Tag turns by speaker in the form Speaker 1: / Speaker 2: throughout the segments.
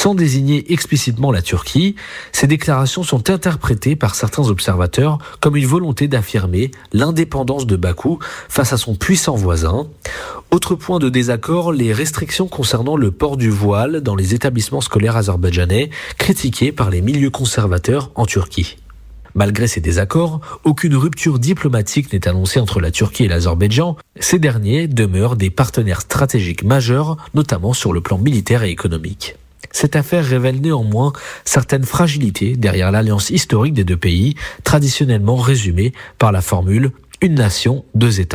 Speaker 1: Sans désigner explicitement la Turquie, ces déclarations sont interprétées par certains observateurs comme une volonté d'affirmer l'indépendance de Bakou face à son puissant voisin. Autre point de désaccord, les restrictions concernant le port du voile dans les établissements scolaires azerbaïdjanais, critiquées par les milieux conservateurs en Turquie. Malgré ces désaccords, aucune rupture diplomatique n'est annoncée entre la Turquie et l'Azerbaïdjan. Ces derniers demeurent des partenaires stratégiques majeurs, notamment sur le plan militaire et économique. Cette affaire révèle néanmoins certaines fragilités derrière l'alliance historique des deux pays, traditionnellement résumée par la formule « une nation, deux États ».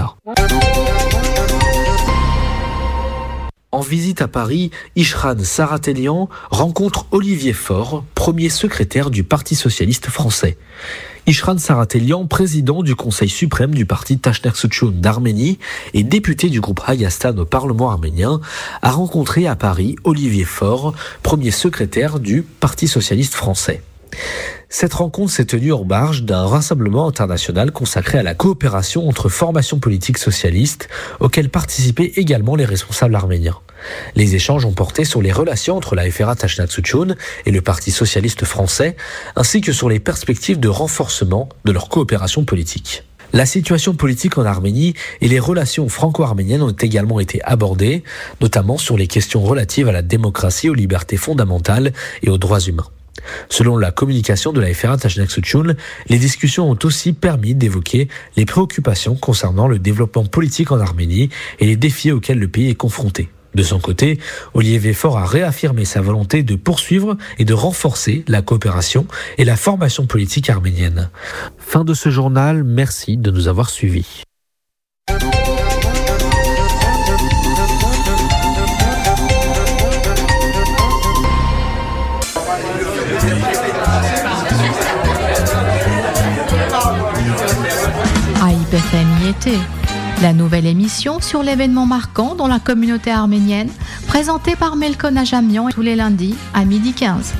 Speaker 1: En visite à Paris, Ishran Saratelian rencontre Olivier Faure, premier secrétaire du Parti socialiste français. Ishran Saratelian, président du Conseil suprême du parti Tashnak-Suchun d'Arménie et député du groupe Hayastan au Parlement arménien, a rencontré à Paris Olivier Faure, premier secrétaire du Parti socialiste français. Cette rencontre s'est tenue en marge d'un rassemblement international consacré à la coopération entre formations politiques socialistes, auquel participaient également les responsables arméniens. Les échanges ont porté sur les relations entre la FRA Tashnak-Suchun et le Parti socialiste français, ainsi que sur les perspectives de renforcement de leur coopération politique. La situation politique en Arménie et les relations franco-arméniennes ont également été abordées, notamment sur les questions relatives à la démocratie, aux libertés fondamentales et aux droits humains. Selon la communication de la FRA Tashnak-Suchun, les discussions ont aussi permis d'évoquer les préoccupations concernant le développement politique en Arménie et les défis auxquels le pays est confronté. De son côté, Olivier Faure a réaffirmé sa volonté de poursuivre et de renforcer la coopération et la formation politique arménienne. Fin de ce journal, merci de nous avoir suivis.
Speaker 2: AIPFM y était. La nouvelle émission sur l'événement marquant dans la communauté arménienne, présentée par Melko Najamian tous les lundis à 12h15.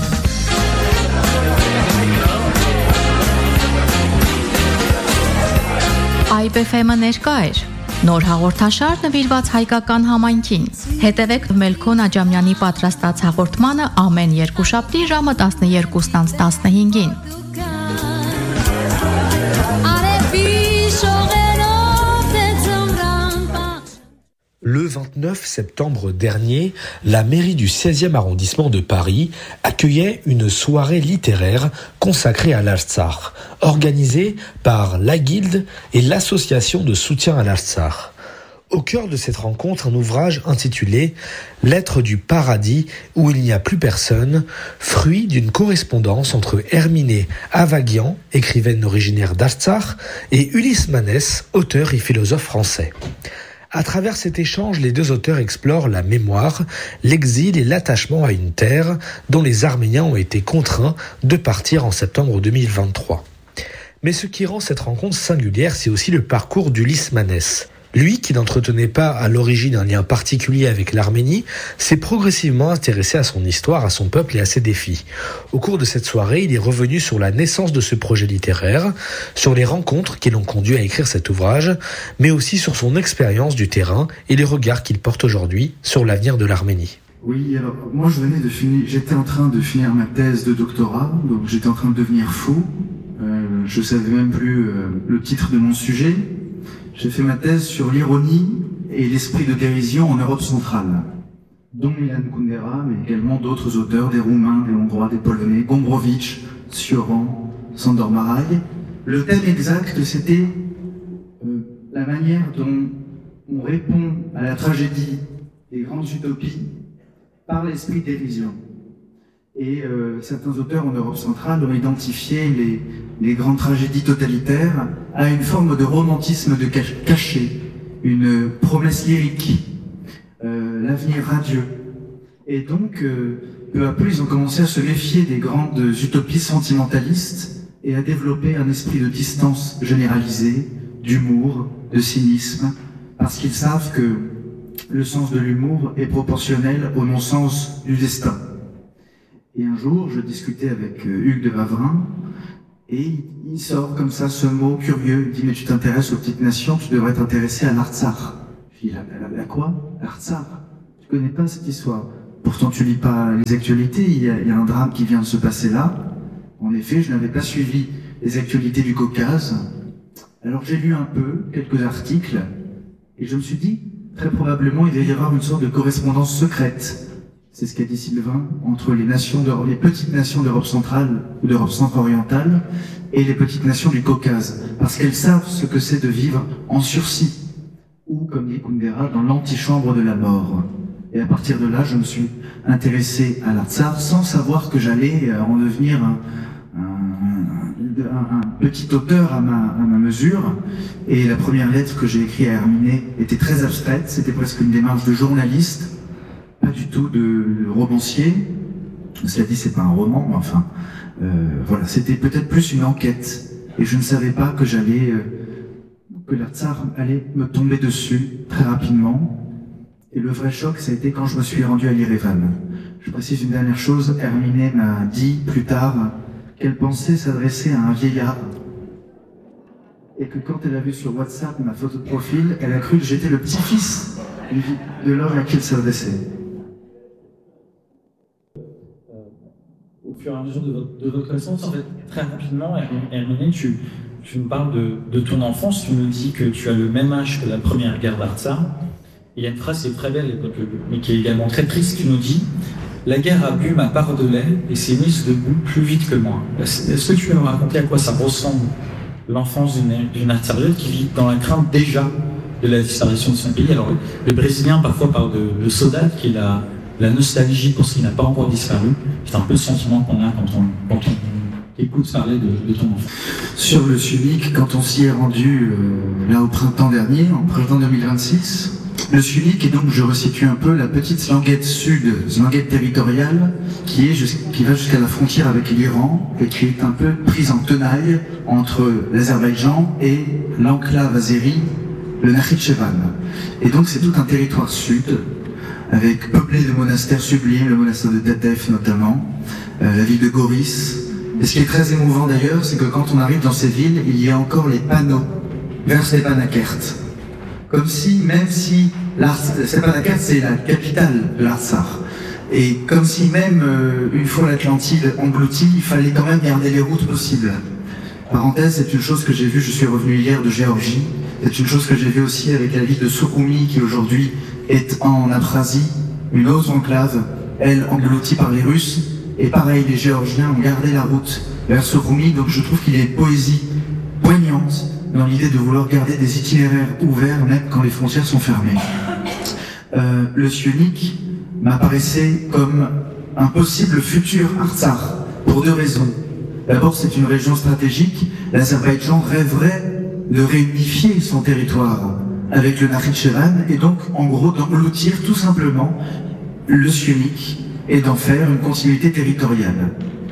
Speaker 2: AIPFM-ը ներկա էր։ Նոր հաղորդաշար նվիրված հայկական համայնքին։ Հետևեք Մելքո Նաջամյանի պատրաստած հաղորդմանը ամեն երկուշաբթի ժամը 12:15-ին։
Speaker 1: Le 29 septembre dernier, la mairie du 16e arrondissement de Paris accueillait une soirée littéraire consacrée à l'Artsakh, organisée par la Guilde et l'association de soutien à l'Artsakh. Au cœur de cette rencontre, un ouvrage intitulé « Lettres du paradis où il n'y a plus personne », fruit d'une correspondance entre Herminé Avagian, écrivaine originaire d'Artsakh, et Ulysse Manès, auteur et philosophe français. À travers cet échange, les deux auteurs explorent la mémoire, l'exil et l'attachement à une terre dont les Arméniens ont été contraints de partir en septembre 2023. Mais ce qui rend cette rencontre singulière, c'est aussi le parcours d'Ulysse Manès. Lui, qui n'entretenait pas à l'origine un lien particulier avec l'Arménie, s'est progressivement intéressé à son histoire, à son peuple et à ses défis. Au cours de cette soirée, il est revenu sur la naissance de ce projet littéraire, sur les rencontres qui l'ont conduit à écrire cet ouvrage, mais aussi sur son expérience du terrain et les regards qu'il porte aujourd'hui sur l'avenir de l'Arménie.
Speaker 3: Oui, alors moi j'étais en train de finir ma thèse de doctorat, donc j'étais en train de devenir fou. Je savais même plus le titre de mon sujet. J'ai fait ma thèse sur l'ironie et l'esprit de dérision en Europe centrale, dont Milan Kundera, mais également d'autres auteurs, des Roumains, des Hongrois, des Polonais, Gombrowicz, Cioran, Sandor Marag. Le thème exact, c'était la manière dont on répond à la tragédie des grandes utopies par l'esprit de dérision. Et certains auteurs en Europe centrale ont identifié les grandes tragédies totalitaires à une forme de romantisme de caché, une promesse lyrique, l'avenir radieux. Et donc, peu à peu, ils ont commencé à se méfier des grandes utopies sentimentalistes et à développer un esprit de distance généralisée, d'humour, de cynisme, parce qu'ils savent que le sens de l'humour est proportionnel au non-sens du destin. Et un jour, je discutais avec Hugues de Wavrin, et il sort comme ça ce mot curieux. Il dit « Mais tu t'intéresses aux petites nations, tu devrais t'intéresser à l'Artsakh. » Je dis « À quoi ? L'Artsakh ? Tu connais pas cette histoire ? pourtant tu lis pas les actualités, il y a un drame qui vient de se passer là. En effet, je n'avais pas suivi les actualités du Caucase. Alors j'ai lu un peu, quelques articles, et je me suis dit, très probablement, il va y avoir une sorte de correspondance secrète. C'est ce qu'a dit Sylvain, entre les petites nations d'Europe centrale ou d'Europe centre-orientale et les petites nations du Caucase, parce qu'elles savent ce que c'est de vivre en sursis, ou, comme dit Kundera, dans l'antichambre de la mort. Et à partir de là, je me suis intéressé à l'Artsakh sans savoir que j'allais en devenir un petit auteur à ma mesure. Et la première lettre que j'ai écrite à Herminé était très abstraite, c'était presque une démarche de journaliste, pas du tout de romancier. Cela dit, c'est pas un roman, mais enfin, voilà, c'était peut-être plus une enquête. Et je ne savais pas que que l'Artsakh allait me tomber dessus très rapidement. Et le vrai choc, ça a été quand je me suis rendu à Yerevan. Je précise une dernière chose, Herminé m'a dit plus tard qu'elle pensait s'adresser à un vieillard. Et que quand elle a vu sur WhatsApp ma photo de profil, elle a cru que j'étais le petit-fils de l'homme à qui elle s'adressait.
Speaker 4: Au fur et à mesure de votre connaissance, en fait, très rapidement, Herminé, tu nous parles de ton enfance, tu nous dis que tu as le même âge que la première guerre d'Artsakh. Il y a une phrase qui est très belle, mais qui est également très triste, qui nous dit « La guerre a bu ma part de lait et s'est mise debout plus vite que moi ». Est-ce que tu peux me raconter à quoi ça ressemble l'enfance d'une Artsakhienne qui vit dans la crainte déjà de la disparition de son pays? Alors, le Brésilien parfois parle de saudade, qui est la nostalgie pour ce qui n'a pas encore disparu. C'est un peu le sentiment qu'on a quand on écoute parler de ton enfant.
Speaker 3: Sur le Sulik, quand on s'y est rendu là au printemps dernier, en printemps 2026, le Sulik est donc, je resitue un peu, la petite Zlanguette sud, Zlanguette territoriale, qui va jusqu'à la frontière avec l'Iran et qui est un peu prise en tenaille entre l'Azerbaïdjan et l'enclave azérie, le Nakhitchevan. Et donc c'est tout un territoire sud, avec peuplé de monastères sublimes, le monastère de Tetev notamment, la ville de Goris. Et ce qui est très émouvant d'ailleurs, c'est que quand on arrive dans ces villes, il y a encore les panneaux vers Stepanakert. Comme si, même si Stepanakert c'est la capitale de l'Artsakh, et comme si même une fois l'Atlantide engloutie, il fallait quand même garder les routes possibles. Parenthèse, c'est une chose que j'ai vue, je suis revenu hier de Géorgie, c'est une chose que j'ai vue aussi avec la ville de Sukhumi qui aujourd'hui est en Abkhazie, une autre enclave, elle engloutie par les Russes, et pareil, les Géorgiens ont gardé la route vers Sukhumi, donc je trouve qu'il y a une poésie poignante dans l'idée de vouloir garder des itinéraires ouverts même quand les frontières sont fermées. Le Sionik m'apparaissait comme un possible futur Artsakh, pour deux raisons. D'abord, c'est une région stratégique. L'Azerbaïdjan rêverait de réunifier son territoire avec le Nakhitchevan et donc, en gros, d'engloutir tout simplement le Sionik et d'en faire une continuité territoriale.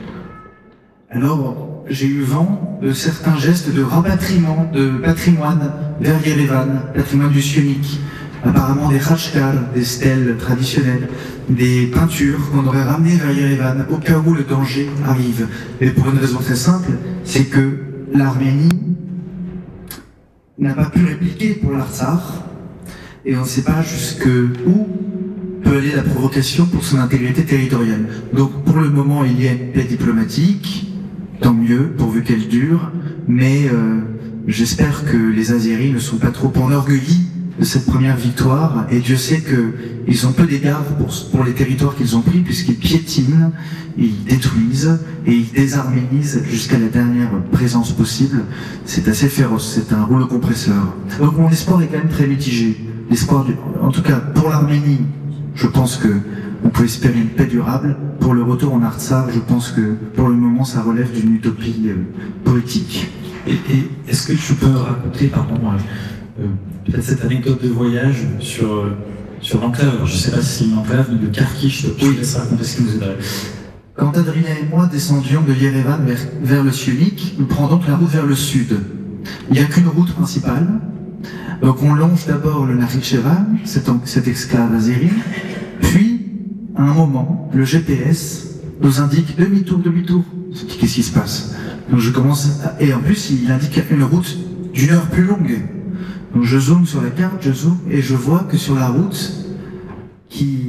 Speaker 3: Alors, j'ai eu vent de certains gestes de rapatriement de patrimoine vers Yerevan, patrimoine du Sionik. Apparemment des khachkars, des stèles traditionnelles, des peintures qu'on aurait ramenées vers Yerevan au cas où le danger arrive. Et pour une raison très simple, c'est que l'Arménie n'a pas pu répliquer pour l'Artsakh, et on ne sait pas jusqu'où peut aller la provocation pour son intégrité territoriale. Donc pour le moment, il y a une paix diplomatique, tant mieux, pourvu qu'elle dure, mais j'espère que les Azéris ne sont pas trop enorgueillis de cette première victoire, et Dieu sait qu'ils ont peu d'égard pour les territoires qu'ils ont pris, puisqu'ils piétinent, ils détruisent, et ils désarménisent jusqu'à la dernière présence possible. C'est assez féroce, c'est un rouleau compresseur. Donc mon espoir est quand même très mitigé. L'espoir, en tout cas pour l'Arménie, je pense que on peut espérer une paix durable. Pour le retour en Artsakh, je pense que pour le moment ça relève d'une utopie politique.
Speaker 4: Et est-ce que tu peux raconter, peut-être cette anecdote de voyage sur l'enclave? Je ne sais pas si c'est une enclave, mais de Kharkiv, je te laisse raconter ce qui nous est arrivé.
Speaker 3: Quand Adrien et moi descendions de Yerevan vers le Sionik, nous prenons donc la route vers le sud. Il n'y a qu'une route principale. Donc on longe d'abord le Nakhitchevan, cette exclave azérie, puis, à un moment, le GPS nous indique demi-tour. Qu'est-ce qui se passe? Donc je commence, et en plus il indique une route d'1 heure plus longue. Donc je zoome sur la carte, et je vois que sur la route qui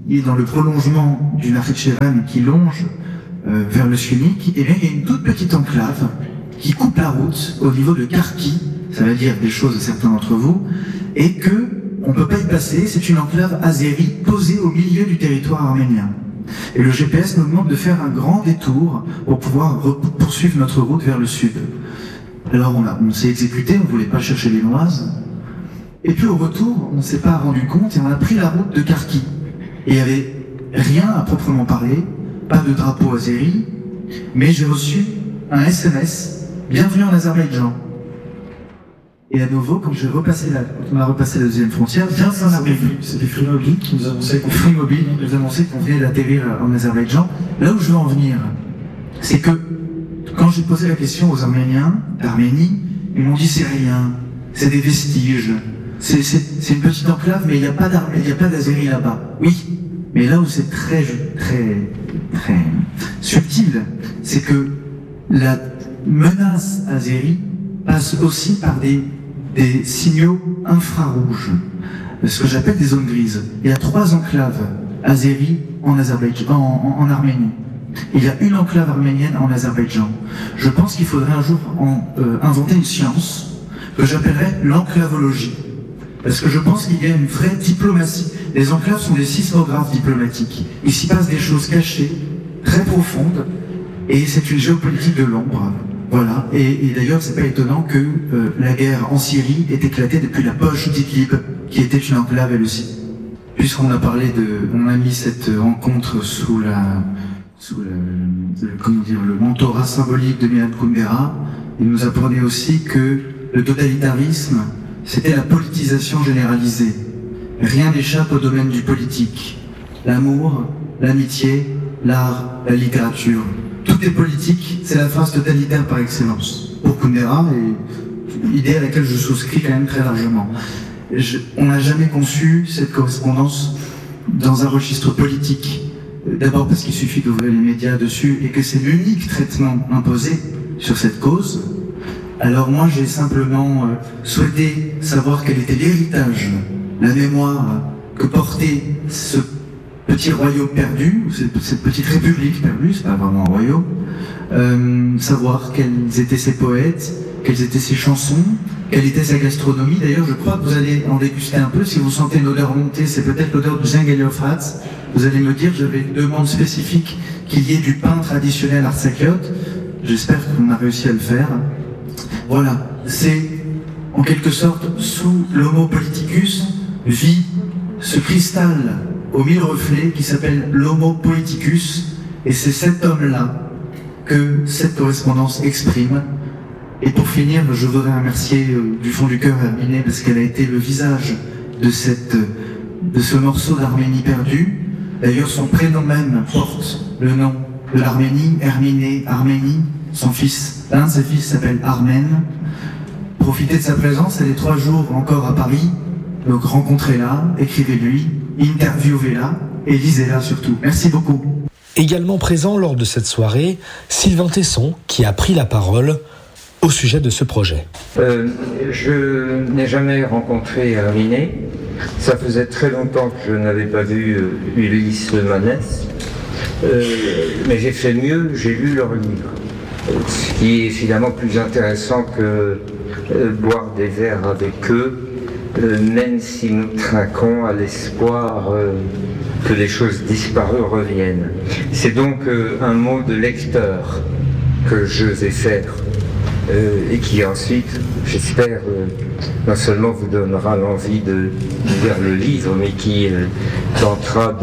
Speaker 3: il est dans le prolongement du Nakhitchevan qui longe vers le Syunik, et bien il y a une toute petite enclave qui coupe la route au niveau de Karki, ça veut dire des choses de certains d'entre vous, et que on ne peut pas y passer, c'est une enclave azérie posée au milieu du territoire arménien. Et le GPS nous demande de faire un grand détour pour pouvoir poursuivre notre route vers le sud. Alors on s'est exécuté, on ne voulait pas chercher les noises, et puis au retour, on ne s'est pas rendu compte et on a pris la route de Karki. Et il n'y avait rien à proprement parler, pas de drapeau azéri, mais j'ai reçu un SMS, bienvenue en Azerbaïdjan. Et à nouveau, quand on a repassé la deuxième frontière, c'était Free Mobile qui nous annonçait qu'on venait d'atterrir en Azerbaïdjan. Là où je veux en venir, c'est que quand j'ai posé la question aux Arméniens d'Arménie, ils m'ont dit c'est rien, c'est des vestiges, c'est une petite enclave, mais il n'y a pas d'Azéri là-bas. Oui, mais là où c'est très subtil, c'est que la menace azérie passe aussi par des signaux infrarouges, ce que j'appelle des zones grises. Il y a 3 enclaves azéries en Arménie. Il y a une enclave arménienne en Azerbaïdjan. Je pense qu'il faudrait un jour inventer une science que j'appellerais l'enclavologie. Parce que je pense qu'il y a une vraie diplomatie. Les enclaves sont des sismographes diplomatiques. Il s'y passe des choses cachées, très profondes, et c'est une géopolitique de l'ombre. Voilà, et d'ailleurs c'est pas étonnant que la guerre en Syrie ait éclaté depuis la poche d'Idlib, qui était une enclave elle aussi. Puisqu'on a on a mis cette rencontre sous le mentorat symbolique de Milan Kundera, il nous apprenait aussi que le totalitarisme, c'était la politisation généralisée. Rien n'échappe au domaine du politique. L'amour, l'amitié, l'art, la littérature. Tout est politique, c'est la phase totalitaire par excellence. Pour Kundera, et idée à laquelle je souscris quand même très largement. On n'a jamais conçu cette correspondance dans un registre politique. D'abord parce qu'il suffit d'ouvrir les médias dessus et que c'est l'unique traitement imposé sur cette cause. Alors moi j'ai simplement souhaité savoir quel était l'héritage, la mémoire que portait ce petit royaume perdu, cette petite république perdue, c'est pas vraiment un royaume, savoir quels étaient ses poètes, quelles étaient ses chansons, quelle était sa gastronomie. D'ailleurs, je crois que vous allez en déguster un peu. Si vous sentez une odeur montée, c'est peut-être l'odeur du Zengeliofrats. Vous allez me dire, j'avais une demande spécifique qu'il y ait du pain traditionnel arsakiote. J'espère qu'on a réussi à le faire. Voilà, c'est en quelque sorte sous l'homo politicus vit ce cristal aux 1000 reflets qui s'appelle l'homo poeticus, et c'est cet homme-là que cette correspondance exprime. Et pour finir, je voudrais remercier du fond du cœur Herminée parce qu'elle a été le visage de ce morceau d'Arménie perdue. D'ailleurs, son prénom même porte le nom de l'Arménie, Herminée, Arménie. L'un de ses fils s'appelle Armène. Profitez de sa présence, elle est 3 jours encore à Paris. Donc rencontrez-la, écrivez-lui, interviewez-la et lisez-la surtout. Merci beaucoup.
Speaker 1: Également présent lors de cette soirée, Sylvain Tesson qui a pris la parole au sujet de ce projet.
Speaker 5: Je n'ai jamais rencontré Herminée. Ça faisait très longtemps que je n'avais pas vu Ulysse Manès. Mais j'ai fait mieux, j'ai lu leur livre. Ce qui est évidemment plus intéressant que boire des verres avec eux, même si nous trinquons à l'espoir que les choses disparues reviennent. C'est donc un mot de lecteur que je vais faire. Et qui ensuite, j'espère, non seulement vous donnera l'envie de lire le livre, mais qui tentera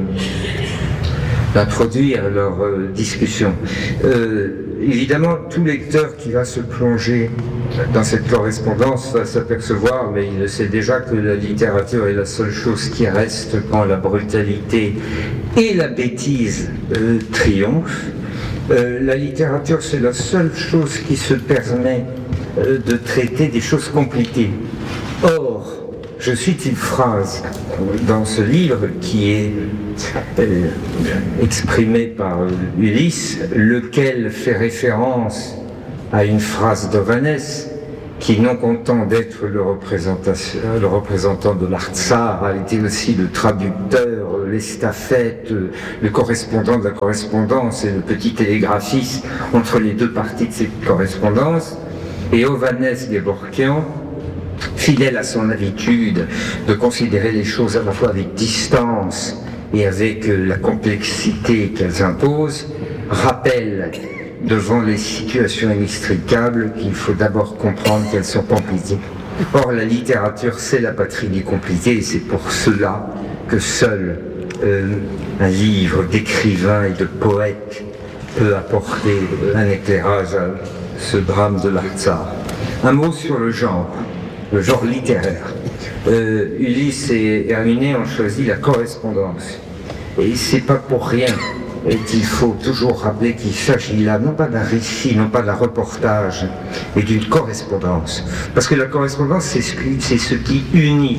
Speaker 5: d'introduire leur discussion. Évidemment, tout lecteur qui va se plonger dans cette correspondance va s'apercevoir, mais il sait déjà que la littérature est la seule chose qui reste quand la brutalité et la bêtise triomphent. La littérature, c'est la seule chose qui se permet de traiter des choses compliquées. Or, je cite une phrase dans ce livre qui est exprimée par Ulysse, lequel fait référence à une phrase d'Ovanès qui, non content d'être le représentant de l'Artsar, a été aussi le traducteur, l'estafette, le correspondant de la correspondance et le petit télégraphiste entre les deux parties de cette correspondance. Et Hovhannes Gevorkian, fidèle à son habitude de considérer les choses à la fois avec distance et avec la complexité qu'elles imposent, rappelle devant les situations inextricables qu'il faut d'abord comprendre qu'elles sont compliquées. Or, la littérature, c'est la patrie des compliqués, et c'est pour cela que seul un livre d'écrivain et de poète peut apporter un éclairage à ce drame de l'Artsar. Un mot sur le genre littéraire. Ulysse et Herminé ont choisi la correspondance. Et c'est pas pour rien qu'il faut toujours rappeler qu'il s'agit là non pas d'un récit, non pas d'un reportage, mais d'une correspondance. Parce que la correspondance, c'est ce qui unit.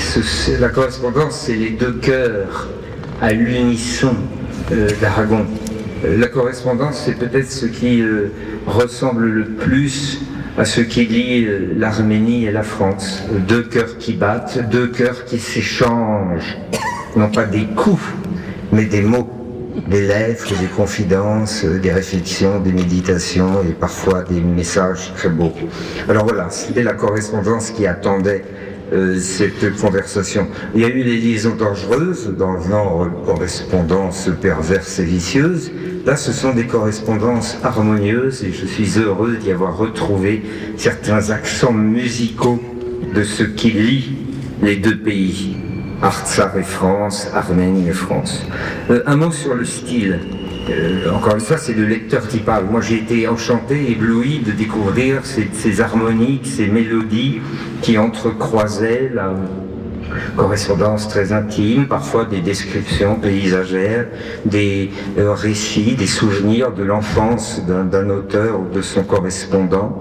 Speaker 5: La correspondance, c'est les deux cœurs à l'unisson d'Aragon. La correspondance, c'est peut-être ce qui ressemble le plus à ce qui lie l'Arménie et la France. Deux cœurs qui battent, deux cœurs qui s'échangent, non pas des coups, mais des mots, des lettres, des confidences, des réflexions, des méditations et parfois des messages très beaux. Alors voilà, c'était la correspondance qui attendait cette conversation. Il y a eu des liaisons dangereuses dans le genre correspondance perverse et vicieuse. Là, ce sont des correspondances harmonieuses et je suis heureux d'y avoir retrouvé certains accents musicaux de ce qui lie les deux pays. Artsar et France, Arménie et France. Un mot sur le style. Encore une fois, c'est le lecteur qui parle. Moi, j'ai été enchanté, ébloui de découvrir ces harmonies, ces mélodies qui entrecroisaient la correspondance très intime, parfois des descriptions paysagères, des récits, des souvenirs de l'enfance d'un auteur ou de son correspondant.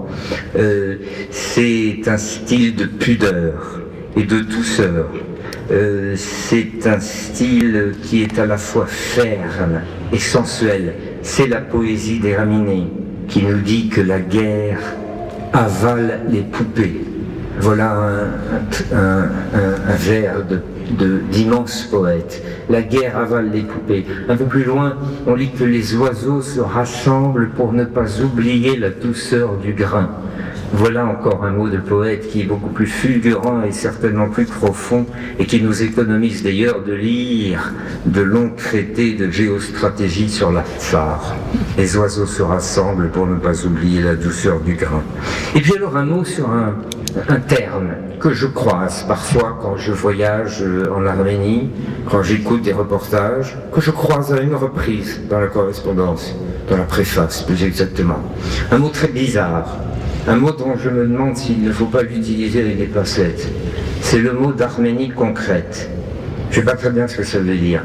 Speaker 5: C'est un style de pudeur et de douceur. C'est un style qui est à la fois ferme et sensuel. C'est la poésie d'Herminé qui nous dit que la guerre avale les poupées. Voilà un vers d'immenses poètes. La guerre avale les poupées. Un peu plus loin, on lit que les oiseaux se rassemblent pour ne pas oublier la douceur du grain. Voilà encore un mot de poète qui est beaucoup plus fulgurant et certainement plus profond et qui nous économise d'ailleurs de lire de longs traités de géostratégie sur l'Artsar. Les oiseaux se rassemblent pour ne pas oublier la douceur du grain. Et puis alors un mot sur un terme que je croise parfois quand je voyage en Arménie, quand j'écoute des reportages, que je croise à une reprise dans la correspondance, dans la préface plus exactement. Un mot très bizarre. Un mot dont je me demande s'il ne faut pas l'utiliser avec des pincettes. C'est le mot d'Arménie concrète. Je ne sais pas très bien ce que ça veut dire.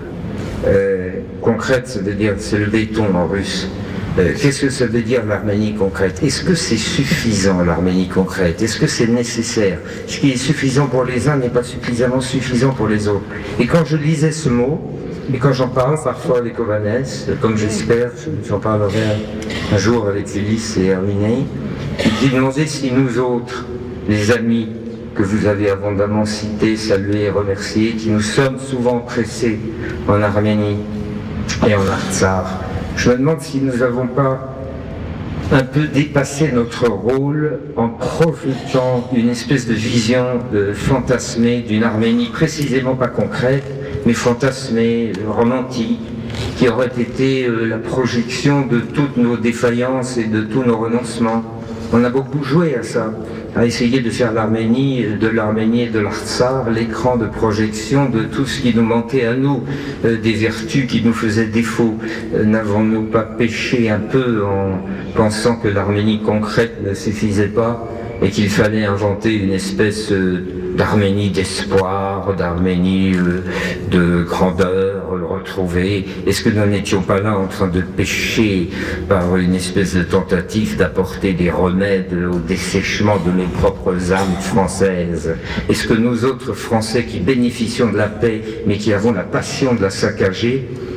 Speaker 5: Concrète, ça veut dire, c'est le béton en russe. Qu'est-ce que ça veut dire l'Arménie concrète? Est-ce que c'est suffisant l'Arménie concrète? Est-ce que c'est nécessaire? Ce qui est suffisant pour les uns n'est pas suffisamment suffisant pour les autres. Et quand je lisais ce mot, et quand j'en parle parfois avec Hovhannes, comme j'espère, j'en parlerai un jour avec Ulysse et Herminé, j'ai demandé si nous autres, les amis que vous avez abondamment cités, salués et remerciés, qui nous sommes souvent pressés en Arménie et en Artsar, je me demande si nous n'avons pas un peu dépassé notre rôle en projetant une espèce de vision fantasmée d'une Arménie précisément pas concrète, mais fantasmée, romantique, qui aurait été la projection de toutes nos défaillances et de tous nos renoncements. On a beaucoup joué à ça, à essayer de faire l'Arménie, de l'Arménie et de l'Artsar, l'écran de projection de tout ce qui nous manquait à nous, des vertus qui nous faisaient défaut. N'avons-nous pas péché un peu en pensant que l'Arménie concrète ne suffisait pas et qu'il fallait inventer une espèce d'Arménie d'espoir, d'Arménie de grandeur retrouvée? Est-ce que nous n'étions pas là en train de pécher par une espèce de tentative d'apporter des remèdes au dessèchement de nos propres âmes françaises? Est-ce que nous autres Français qui bénéficions de la paix mais qui avons la passion de la saccager,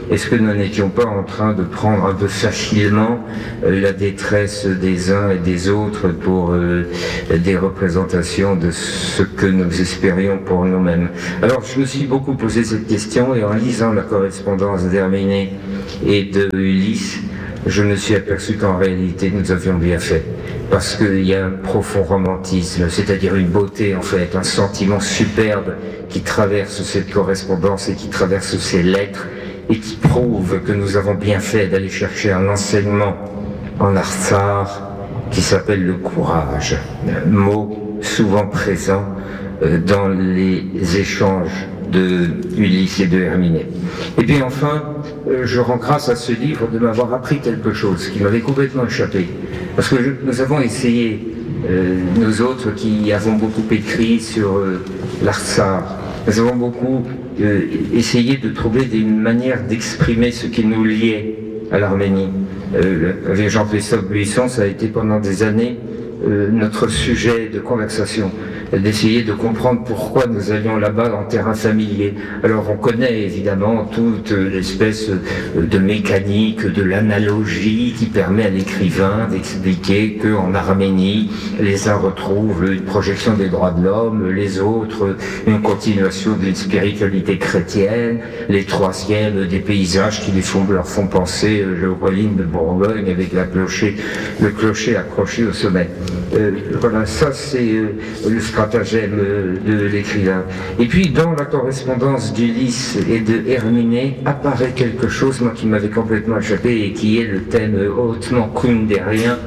Speaker 5: est-ce que nous n'étions pas en train de prendre un peu facilement la détresse des uns et des autres pour des représentations de ce que nous espérions pour nous-mêmes? Alors je me suis beaucoup posé cette question, et en lisant la correspondance d'Herminé et de Ulysse, je me suis aperçu qu'en réalité nous avions bien fait, parce qu'il y a un profond romantisme, c'est-à-dire une beauté en fait, un sentiment superbe qui traverse cette correspondance et qui traverse ces lettres, et qui prouve que nous avons bien fait d'aller chercher un enseignement en artsar qui s'appelle le courage, mot souvent présent dans les échanges de Ulysse et de Herminé. Et puis enfin, je rends grâce à ce livre de m'avoir appris quelque chose qui m'avait complètement échappé. Parce que nous avons essayé, nous autres qui avons beaucoup écrit sur l'Artsar, nous avons beaucoup essayé de trouver une manière d'exprimer ce qui nous liait à l'Arménie. Avec Jean-Christophe Buisson, ça a été pendant des années notre sujet de conversation, d'essayer de comprendre pourquoi nous allions là-bas en terrain familier. Alors on connaît évidemment toute l'espèce de mécanique, de l'analogie qui permet à l'écrivain d'expliquer qu'en Arménie, les uns retrouvent une projection des droits de l'homme, les autres une continuation d'une spiritualité chrétienne, les troisièmes des paysages qui leur font penser aux collines de Bourgogne avec le clocher accroché au sommet. Voilà, ça c'est le stratagème de l'écrivain. Et puis dans la correspondance d'Ulysse et de Herminé apparaît quelque chose, moi, qui m'avait complètement échappé, et qui est le thème hautement kundérien.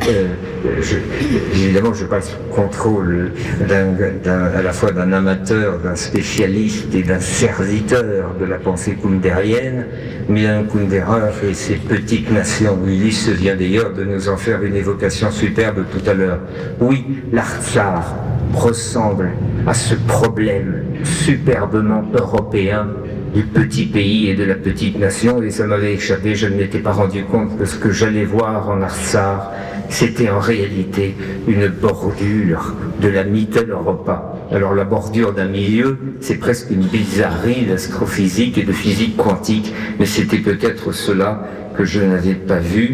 Speaker 5: Évidemment, je passe sous contrôle à la fois d'un amateur, d'un spécialiste et d'un serviteur de la pensée kundérienne, mais un Kundera et ses petites nations. Ulysse vient d'ailleurs de nous en faire une évocation superbe tout à l'heure. Oui, l'Artsar ressemble à ce problème superbement européen du petit pays et de la petite nation, et ça m'avait échappé, je ne m'étais pas rendu compte que ce que j'allais voir en Artsar, c'était en réalité une bordure de la Mitteleuropa. Alors la bordure d'un milieu, c'est presque une bizarrerie d'astrophysique et de physique quantique, mais c'était peut-être cela que je n'avais pas vu.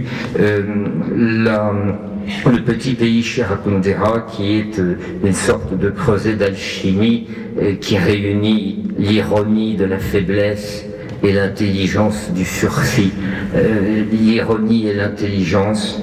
Speaker 5: Le petit pays Kundera, qui est une sorte de creuset d'alchimie qui réunit l'ironie de la faiblesse et l'intelligence du sursis. L'ironie et l'intelligence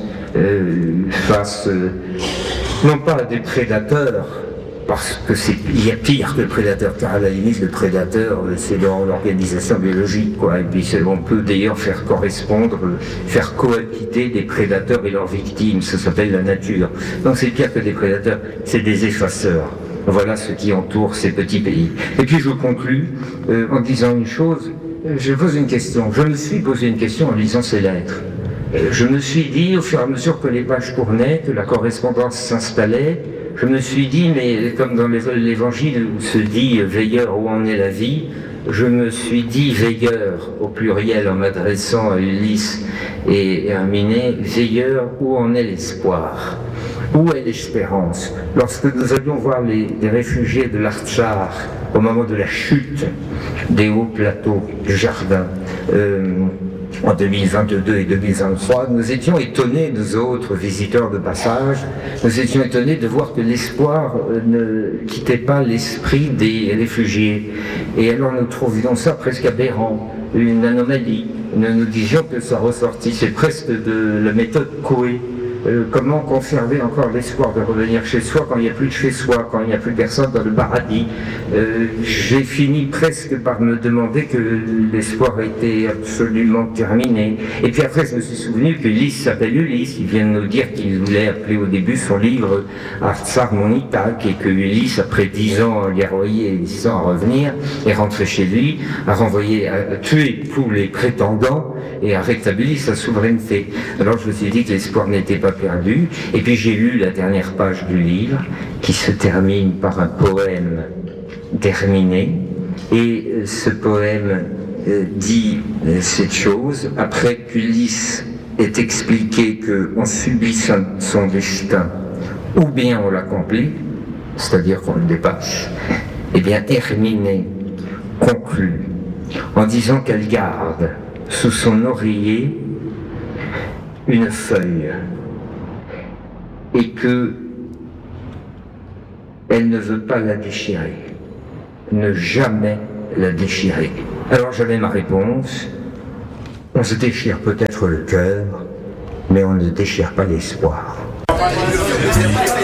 Speaker 5: face non pas à des prédateurs, parce que il y a pire que le prédateur, car à la limite le prédateur c'est dans l'organisation biologique, quoi. Et puis on peut d'ailleurs faire correspondre, faire cohabiter des prédateurs et leurs victimes, ça s'appelle la nature. Donc c'est pire que des prédateurs, c'est des effaceurs. Voilà ce qui entoure ces petits pays. Et puis je conclus en disant une chose, je pose une question, je me suis posé une question en lisant ces lettres. Je me suis dit, au fur et à mesure que les pages tournaient, que la correspondance s'installait, je me suis dit, mais comme dans l'évangile où se dit « veilleur, où en est la vie », je me suis dit « veilleur » au pluriel en m'adressant à Ulysse et Herminé, « veilleur, où en est l'espoir ?» Où est l'espérance? Lorsque nous allions voir les réfugiés de l'Artsar au moment de la chute des hauts plateaux du jardin, en 2022 et 2023, nous étions étonnés, nous autres visiteurs de passage, nous étions étonnés de voir que l'espoir ne quittait pas l'esprit des réfugiés. Et alors nous trouvions ça presque aberrant, une anomalie. Nous disions que ça ressortissait presque de la méthode Coué. Comment conserver encore l'espoir de revenir chez soi quand il n'y a plus de chez soi, quand il n'y a plus personne dans le paradis. J'ai fini presque par me demander que l'espoir était absolument terminé. Et puis après, je me suis souvenu qu'Ulysse s'appelle Ulysse. Il vient de nous dire qu'il voulait appeler au début son livre Artsar Monitak, et que Ulysse, après 10 ans guerroyer et 10 ans à revenir, est rentré chez lui, a tué tous les prétendants et a rétabli sa souveraineté. Alors je me suis dit que l'espoir n'était pas perdu, et puis j'ai lu la dernière page du livre qui se termine par un poème d'Herminé, et ce poème dit cette chose: après qu'Ulysse ait expliqué qu'on subit son destin ou bien on l'accomplit, c'est-à-dire qu'on le dépasse, et bien Herminé conclut en disant qu'elle garde sous son oreiller une feuille et que elle ne veut pas la déchirer, ne jamais la déchirer. Alors j'avais ma réponse, on se déchire peut-être le cœur, mais on ne déchire pas l'espoir.